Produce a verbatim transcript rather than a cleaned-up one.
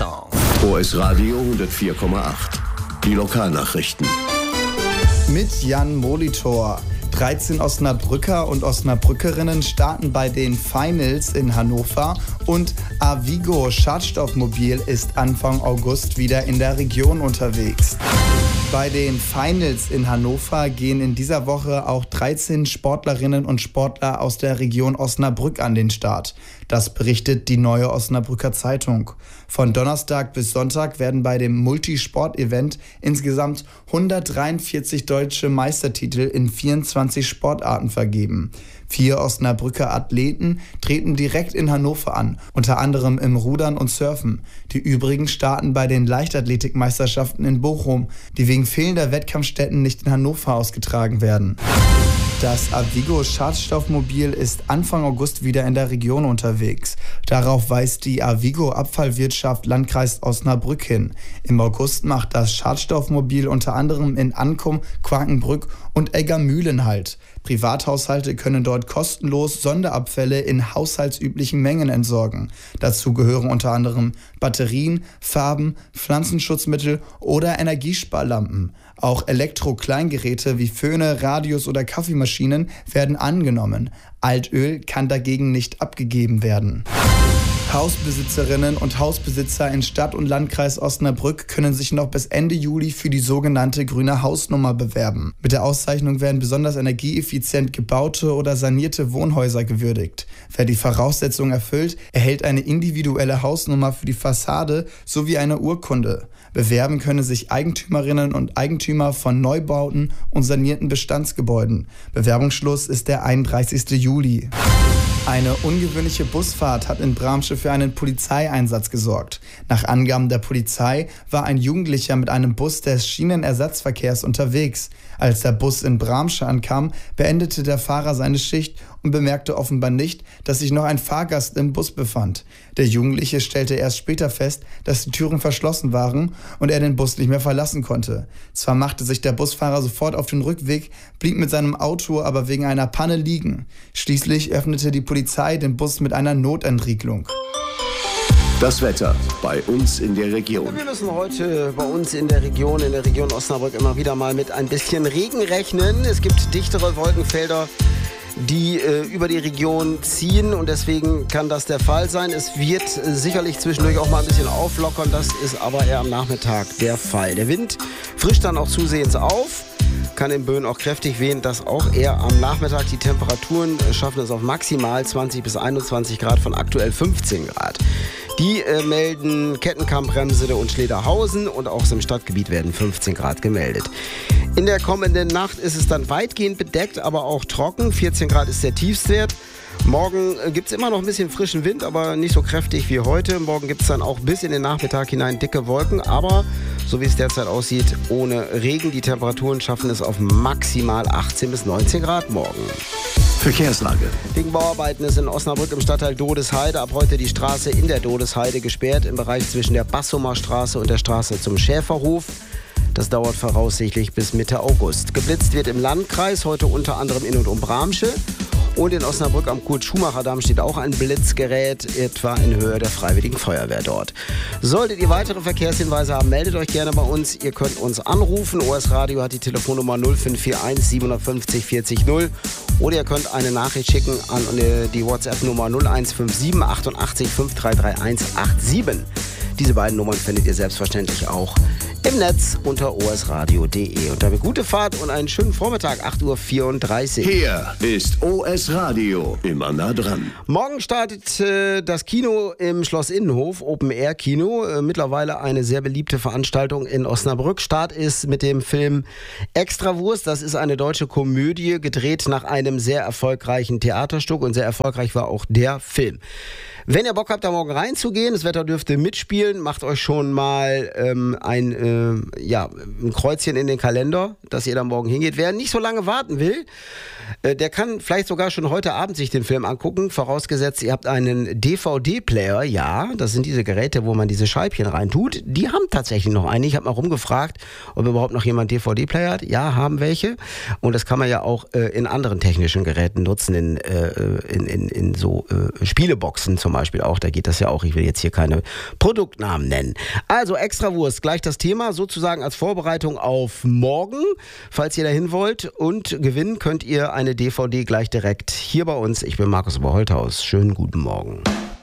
song. O S Radio hundertvier Komma acht. Die Lokalnachrichten. Mit Jan Molitor. dreizehn Osnabrücker und Osnabrückerinnen starten bei den Finals in Hannover und Avigo Schadstoffmobil ist Anfang August wieder in der Region unterwegs. Bei den Finals in Hannover gehen in dieser Woche auch dreizehn Sportlerinnen und Sportler aus der Region Osnabrück an den Start. Das berichtet die Neue Osnabrücker Zeitung. Von Donnerstag bis Sonntag werden bei dem Multisport-Event insgesamt hundertdreiundvierzig deutsche Meistertitel in vierundzwanzig Sportarten vergeben. Vier Osnabrücker Athleten treten direkt in Hannover an, unter anderem im Rudern und Surfen. Die übrigen starten bei den Leichtathletikmeisterschaften in Bochum, die wegen fehlender Wettkampfstätten nicht in Hannover ausgetragen werden. Das Avigo Schadstoffmobil ist Anfang August wieder in der Region unterwegs. Darauf weist die Avigo Abfallwirtschaft Landkreis Osnabrück hin. Im August macht das Schadstoffmobil unter anderem in Ankum, Quakenbrück und Eggermühlen Halt. Privathaushalte können dort kostenlos Sonderabfälle in haushaltsüblichen Mengen entsorgen. Dazu gehören unter anderem Batterien, Farben, Pflanzenschutzmittel oder Energiesparlampen. Auch Elektro-Kleingeräte wie Föhne, Radios oder Kaffeemaschinen werden angenommen. Altöl kann dagegen nicht abgegeben werden. Hausbesitzerinnen und Hausbesitzer in Stadt und Landkreis Osnabrück können sich noch bis Ende Juli für die sogenannte grüne Hausnummer bewerben. Mit der Auszeichnung werden besonders energieeffizient gebaute oder sanierte Wohnhäuser gewürdigt. Wer die Voraussetzungen erfüllt, erhält eine individuelle Hausnummer für die Fassade sowie eine Urkunde. Bewerben können sich Eigentümerinnen und Eigentümer von Neubauten und sanierten Bestandsgebäuden. Bewerbungsschluss ist der einunddreißigsten Juli. Eine ungewöhnliche Busfahrt hat in Bramsche für einen Polizeieinsatz gesorgt. Nach Angaben der Polizei war ein Jugendlicher mit einem Bus des Schienenersatzverkehrs unterwegs. Als der Bus in Bramsche ankam, beendete der Fahrer seine Schicht und bemerkte offenbar nicht, dass sich noch ein Fahrgast im Bus befand. Der Jugendliche stellte erst später fest, dass die Türen verschlossen waren und er den Bus nicht mehr verlassen konnte. Zwar machte sich der Busfahrer sofort auf den Rückweg, blieb mit seinem Auto aber wegen einer Panne liegen. Schließlich öffnete die Polizei den Bus mit einer Notentriegelung. Das Wetter bei uns in der Region. Wir müssen heute bei uns in der Region, in der Region Osnabrück immer wieder mal mit ein bisschen Regen rechnen. Es gibt dichtere Wolkenfelder, die äh, über die Region ziehen und deswegen kann das der Fall sein. Es wird äh, sicherlich zwischendurch auch mal ein bisschen auflockern, das ist aber eher am Nachmittag der Fall. Der Wind frischt dann auch zusehends auf, kann in Böen auch kräftig wehen, das auch eher am Nachmittag. Die Temperaturen äh, schaffen es auf maximal zwanzig bis einundzwanzig Grad von aktuell fünfzehn Grad. Die äh, melden Kettenkammbremse und Schlederhausen und auch im Stadtgebiet werden fünfzehn Grad gemeldet. In der kommenden Nacht ist es dann weitgehend bedeckt, aber auch trocken. vierzehn Grad ist der Tiefstwert. Morgen äh, gibt es immer noch ein bisschen frischen Wind, aber nicht so kräftig wie heute. Morgen gibt es dann auch bis in den Nachmittag hinein dicke Wolken, aber so wie es derzeit aussieht, ohne Regen. Die Temperaturen schaffen es auf maximal achtzehn bis neunzehn Grad morgen. Verkehrslage. Wegen Bauarbeiten ist in Osnabrück im Stadtteil Dodesheide ab heute die Straße in der Dodesheide gesperrt, im Bereich zwischen der Bassumer Straße und der Straße zum Schäferhof. Das dauert voraussichtlich bis Mitte August. Geblitzt wird im Landkreis, heute unter anderem in und um Bramsche. Und in Osnabrück am Kurt-Schumacher-Damm steht auch ein Blitzgerät, etwa in Höhe der Freiwilligen Feuerwehr dort. Solltet ihr weitere Verkehrshinweise haben, meldet euch gerne bei uns. Ihr könnt uns anrufen. O S Radio hat die Telefonnummer null fünf vier eins sieben fünf null vierzig null. Oder ihr könnt eine Nachricht schicken an die WhatsApp-Nummer null eins fünf sieben achtundachtzig fünf drei drei eins acht sieben. Diese beiden Nummern findet ihr selbstverständlich auch im Netz unter o s radio punkt d e. Und damit gute Fahrt und einen schönen Vormittag, acht Uhr vierunddreißig. Hier ist O S Radio, immer nah dran. Morgen startet äh, das Kino im Schloss Innenhof, Open-Air-Kino. Äh, mittlerweile eine sehr beliebte Veranstaltung in Osnabrück. Start ist mit dem Film Extrawurst. Das ist eine deutsche Komödie, gedreht nach einem sehr erfolgreichen Theaterstück. Und sehr erfolgreich war auch der Film. Wenn ihr Bock habt, da morgen reinzugehen, das Wetter dürfte mitspielen, macht euch schon mal ähm, ein, äh, ja, ein Kreuzchen in den Kalender, dass ihr da morgen hingeht. Wer nicht so lange warten will, Äh, der kann vielleicht sogar schon heute Abend sich den Film angucken, vorausgesetzt, ihr habt einen D V D-Player. Ja, das sind diese Geräte, wo man diese Scheibchen reintut. Die haben tatsächlich noch einen. Ich habe mal rumgefragt, ob überhaupt noch jemand D V D-Player hat. Ja, haben welche. Und das kann man ja auch äh, in anderen technischen Geräten nutzen, in, äh, in, in, in so äh, Spieleboxen zum Beispiel auch. Da geht das ja auch. Ich will jetzt hier keine Produktnamen nennen. Also Extrawurst, gleich das Thema, sozusagen als Vorbereitung auf morgen, falls ihr dahin wollt. Und gewinnen könnt ihr eine D V D gleich direkt hier bei uns. Ich bin Markus Oberholthaus. Schönen guten Morgen.